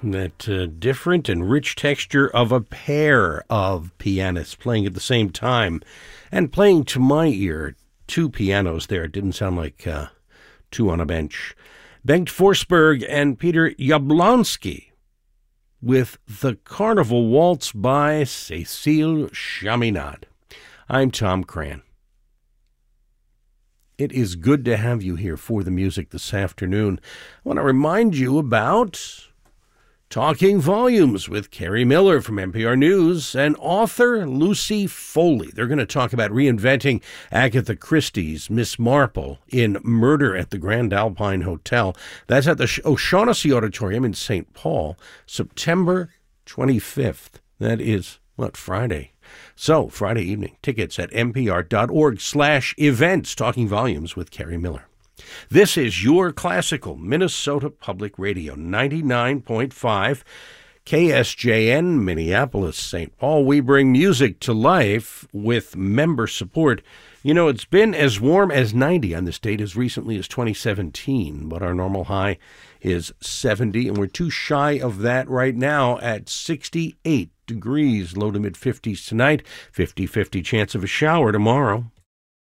That different and rich texture of a pair of pianists playing at the same time. And playing to my ear, two pianos there. It didn't sound like two on a bench. Bengt Forsberg and Peter Jablonski with The Carnival Waltz by Cécile Chaminade. I'm Tom Cran. It is good to have you here for the music this afternoon. I want to remind you about Talking Volumes with Carrie Miller from NPR News and author Lucy Foley. They're going to talk about reinventing Agatha Christie's Miss Marple in Murder at the Grand Alpine Hotel. That's at the O'Shaughnessy Auditorium in St. Paul, September 25th. That is, Friday? So, Friday evening, tickets at npr.org/events, Talking Volumes with Carrie Miller. This is your classical Minnesota Public Radio, 99.5 KSJN, Minneapolis, St. Paul. We bring music to life with member support. You know, it's been as warm as 90 on this date as recently as 2017, but our normal high is 70, and we're too shy of that right now at 68 degrees, low to mid-50s tonight, 50-50 chance of a shower tomorrow.